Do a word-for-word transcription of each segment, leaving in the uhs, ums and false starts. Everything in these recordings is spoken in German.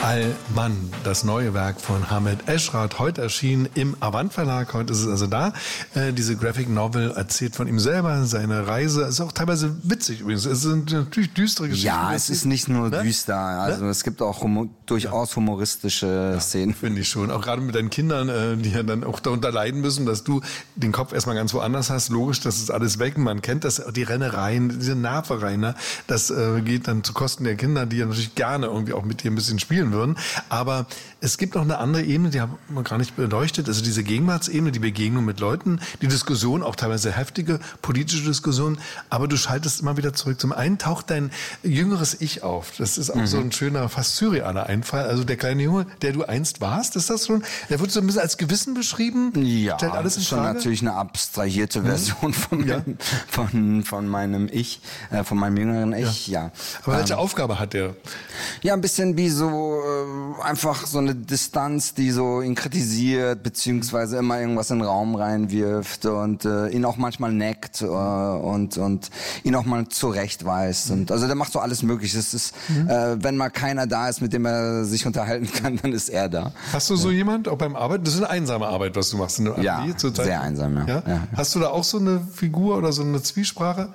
Al-Mann, das neue Werk von Hamed Eshrat, heute erschienen im Avant Verlag. Heute ist es also da. Äh, diese Graphic Novel erzählt von ihm selber, seine Reise. Es ist auch teilweise witzig übrigens. Es sind natürlich düstere Geschichten. Ja, es ist nicht nur ne? düster. Also ne? es gibt auch humo- durchaus humoristische ja, Szenen. Finde ich schon. Auch gerade mit deinen Kindern, äh, die ja dann auch darunter leiden müssen, dass du den Kopf erstmal ganz woanders hast. Logisch, das ist alles weg. Man kennt das, die Rennereien, diese Nervereien. Ne? Das äh, geht dann zu Kosten der Kinder, die ja natürlich gerne irgendwie auch mit dir ein bisschen spielen würden. Aber es gibt noch eine andere Ebene, die haben wir gar nicht beleuchtet. Also diese Gegenwartsebene, die Begegnung mit Leuten, die Diskussion, auch teilweise heftige politische Diskussion. Aber du schaltest immer wieder zurück. Zum einen taucht dein jüngeres Ich auf. Das ist auch mhm. so ein schöner, fast surrealer Einfall. Also der kleine Junge, der du einst warst, ist das schon? Der wird so ein bisschen als Gewissen beschrieben. Ja, stellt alles in schon Frage? Natürlich eine abstrahierte mhm. Version von, ja. meinem, von, von meinem Ich, äh, von meinem jüngeren Ich, ja. ja. Aber welche ähm, Aufgabe hat der? Ja, ein bisschen wie so äh, einfach so eine Distanz, die so ihn kritisiert, beziehungsweise immer irgendwas in den Raum reinwirft und äh, ihn auch manchmal neckt äh, und und ihn auch mal zurechtweist. Und also der macht so alles Mögliche. Es ist, mhm. äh, wenn mal keiner da ist, mit dem er sich unterhalten kann, dann ist er da. Hast du so ja. jemand auch beim Arbeiten? Das ist eine einsame Arbeit, was du machst. In der ja, Atelier zurzeit. Sehr einsam, ja. Ja? Ja. Hast du da auch so eine Figur oder so eine Zwiesprache?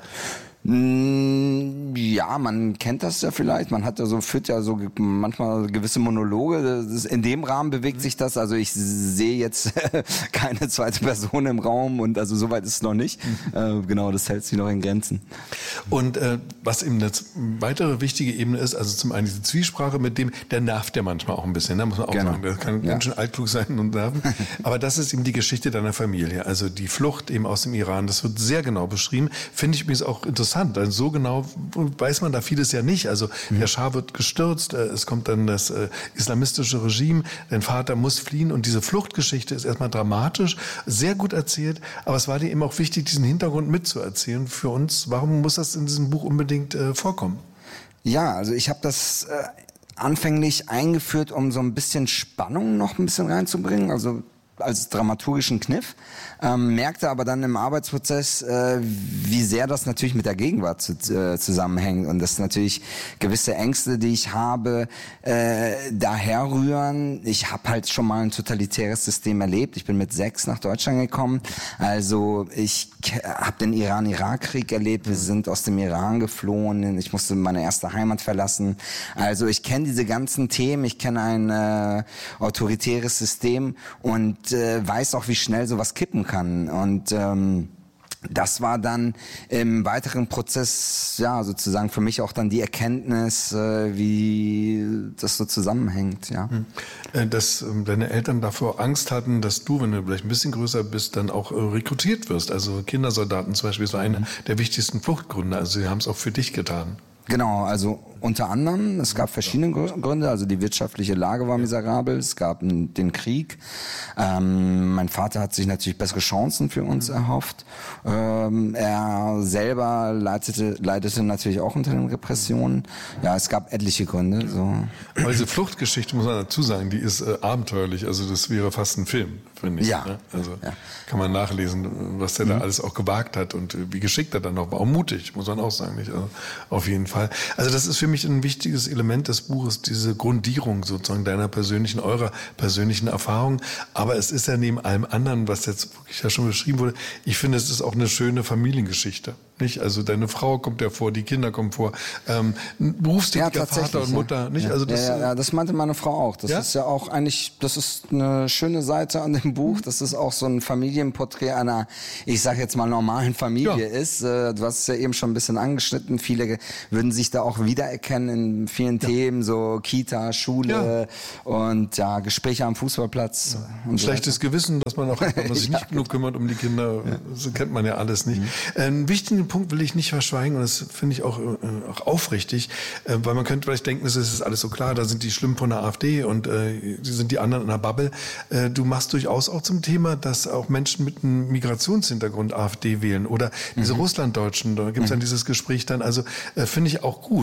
Ja, man kennt das ja vielleicht. Man hat ja so, führt ja so manchmal gewisse Monologe. Das ist, in dem Rahmen bewegt sich das. Also ich sehe jetzt keine zweite Person im Raum und also soweit ist es noch nicht. äh, genau, das hält sich noch in Grenzen. Und äh, was eben eine weitere wichtige Ebene ist, also zum einen diese Zwiesprache mit dem, der nervt ja manchmal auch ein bisschen, ne? Muss man auch genau. sagen. Der kann ja. ganz schön altklug sein und nerven. Aber das ist eben die Geschichte deiner Familie. Also die Flucht eben aus dem Iran. Das wird sehr genau beschrieben. Finde ich übrigens auch interessant. Also so genau weiß man da vieles ja nicht. Also der Schah wird gestürzt, es kommt dann das äh, islamistische Regime, dein Vater muss fliehen und diese Fluchtgeschichte ist erstmal dramatisch, sehr gut erzählt, aber es war dir eben auch wichtig, diesen Hintergrund mitzuerzählen für uns. Warum muss das in diesem Buch unbedingt äh, vorkommen? Ja, also ich habe das äh, anfänglich eingeführt, um so ein bisschen Spannung noch ein bisschen reinzubringen, also als dramaturgischen Kniff, ähm, merkte aber dann im Arbeitsprozess, äh, wie sehr das natürlich mit der Gegenwart zu, äh, zusammenhängt und dass natürlich gewisse Ängste, die ich habe, äh, daherrühren. Ich habe halt schon mal ein totalitäres System erlebt. Ich bin mit sechs nach Deutschland gekommen. Also ich habe den Iran-Irak-Krieg erlebt. Wir sind aus dem Iran geflohen. Ich musste meine erste Heimat verlassen. Also ich kenne diese ganzen Themen. Ich kenne ein äh, autoritäres System und äh, weiß auch, wie schnell sowas kippen kann. Und ähm, das war dann im weiteren Prozess, ja, sozusagen für mich auch dann die Erkenntnis, äh, wie das so zusammenhängt, ja. Dass ähm, deine Eltern davor Angst hatten, dass du, wenn du vielleicht ein bisschen größer bist, dann auch äh, rekrutiert wirst. Also Kindersoldaten zum Beispiel ist einer der wichtigsten Fluchtgründe. Also sie haben es auch für dich getan. Genau, also unter anderem, es gab verschiedene Gründe, also die wirtschaftliche Lage war miserabel, es gab den Krieg, ähm, mein Vater hat sich natürlich bessere Chancen für uns erhofft, ähm, er selber leitete, leidete natürlich auch unter den Repressionen, ja, es gab etliche Gründe. So. Aber diese Fluchtgeschichte, muss man dazu sagen, die ist äh, abenteuerlich, also das wäre fast ein Film, finde ich. Ja. Ne? Also ja. kann man nachlesen, was der mhm. da alles auch gewagt hat und äh, wie geschickt er dann noch war, auch mutig, muss man auch sagen, nicht? Also, auf jeden Fall. Also das ist für mich ein wichtiges Element des Buches, diese Grundierung sozusagen deiner persönlichen, eurer persönlichen Erfahrung. Aber es ist ja neben allem anderen, was jetzt wirklich ja schon beschrieben wurde, ich finde, es ist auch eine schöne Familiengeschichte. Nicht? Also deine Frau kommt ja vor, die Kinder kommen vor, ähm, berufstätiger ja, Vater und Mutter. Nicht? Ja. Also das, ja, ja, ja, das meinte meine Frau auch. Das ja? ist ja auch eigentlich, das ist eine schöne Seite an dem Buch. Das ist auch so ein Familienporträt einer, ich sag jetzt mal, normalen Familie ja. ist. Du hast es ja eben schon ein bisschen angeschnitten. Viele würden sich da auch wiedererkennen in vielen ja. Themen, so Kita, Schule ja. und ja, Gespräche am Fußballplatz. Ja. Und ein so schlechtes weiter. Gewissen, dass man auch hat, wenn man sich ja. nicht genug kümmert um die Kinder. Ja. Das kennt man ja alles nicht. Mhm. Einen wichtigen Punkt will ich nicht verschweigen und das finde ich auch, äh, auch aufrichtig, äh, weil man könnte vielleicht denken, es ist alles so klar, da sind die schlimm von der AfD und äh, sind die anderen in der Bubble. Äh, du machst durchaus auch zum Thema, dass auch Menschen mit einem Migrationshintergrund AfD wählen oder diese mhm. Russlanddeutschen, da gibt es mhm. dann dieses Gespräch dann, also äh, finde ich auch gut, nicht zu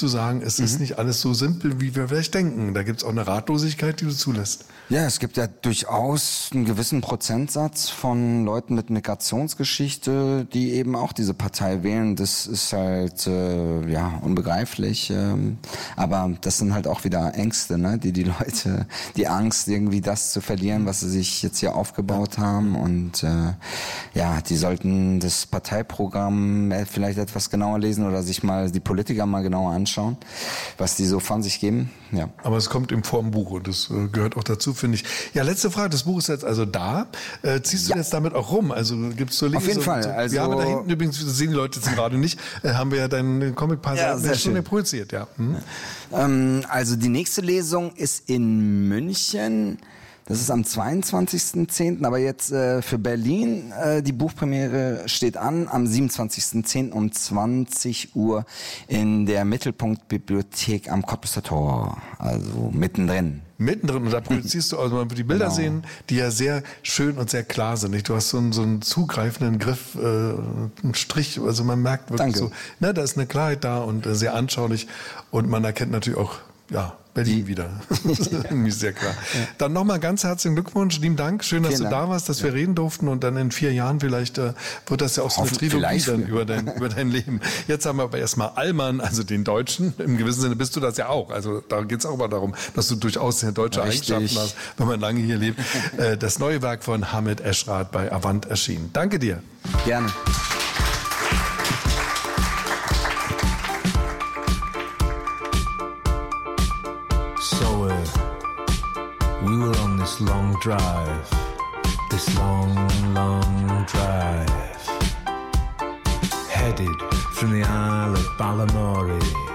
zu sagen, es mhm. ist nicht alles so simpel, wie wir vielleicht denken. Da gibt es auch eine Ratlosigkeit, die du zulässt. Ja, es gibt ja durchaus einen gewissen Prozentsatz von Leuten mit Migrationsgeschichte, die eben auch diese Partei wählen. Das ist halt äh, ja unbegreiflich. Ähm, aber das sind halt auch wieder Ängste, ne? die die Leute, die Angst, irgendwie das zu verlieren, was sie sich jetzt hier aufgebaut haben. Und äh, ja, die sollten das Parteiprogramm vielleicht etwas genauer lesen oder sich mal die Politiker mal genauer anschauen, was die so von sich geben. Ja. Aber es kommt eben vor im Buch und das äh, gehört auch dazu, finde ich. Ja, letzte Frage. Das Buch ist jetzt also da. Äh, ziehst du ja. jetzt damit auch rum? Also gibt's so Links? Auf jeden so, Fall. So, also wir haben da hinten übrigens, das sehen die Leute jetzt gerade nicht, äh, haben wir ja deinen Comic-Pass ja, sehr schon schön. projiziert. Ja. Hm? Ähm, also die nächste Lesung ist in München. Das ist am zweiundzwanzigsten zehnten Aber jetzt äh, für Berlin, äh, die Buchpremiere steht an am siebenundzwanzigsten zehnten um zwanzig Uhr in der Mittelpunktbibliothek am Cottbusser Tor. Also mittendrin. Mittendrin, und da projizierst du, also man wird die Bilder Genau. sehen, die ja sehr schön und sehr klar sind. Nicht? Du hast so einen, so einen zugreifenden Griff, äh, einen Strich, also man merkt wirklich Danke. so, ne, da ist eine Klarheit da und äh, sehr anschaulich und man erkennt natürlich auch, ja, Berlin die. wieder. Das ist irgendwie sehr klar. Ja. Dann nochmal ganz herzlichen Glückwunsch, lieben Dank. Schön, dass Vielen du Dank. da warst, dass ja. wir reden durften und dann in vier Jahren vielleicht äh, wird das ja auch so eine Trilogie dann über dein, über dein Leben. Jetzt haben wir aber erstmal Allmann, also den Deutschen. Im gewissen Sinne bist du das ja auch. Also da geht es auch mal darum, dass du durchaus sehr deutsche Richtig. Eigenschaften hast, wenn man lange hier lebt. äh, das neue Werk von Hamid Eschrat bei Avant erschienen. Danke dir. Gerne. So uh, we were on this long drive, this long, long drive, headed from the Isle of Balamory